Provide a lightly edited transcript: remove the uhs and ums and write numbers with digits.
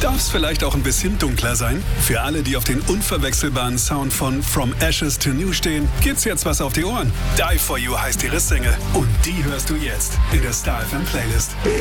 Darf es vielleicht auch ein bisschen dunkler sein? Für alle, die auf den unverwechselbaren Sound von From Ashes to New stehen, gibt's jetzt was auf die Ohren. Die For You heißt ihre Single und die hörst du jetzt in der Star FM Playlist.